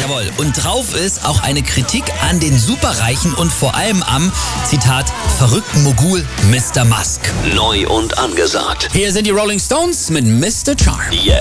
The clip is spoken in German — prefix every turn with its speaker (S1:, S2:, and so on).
S1: Jawohl. Und drauf ist auch eine Kritik an den Superreichen und vor allem am, Zitat, verrückten Mogul Mr. Musk.
S2: Neu und angesagt.
S1: Hier sind die Rolling Stones mit Mr. Charm.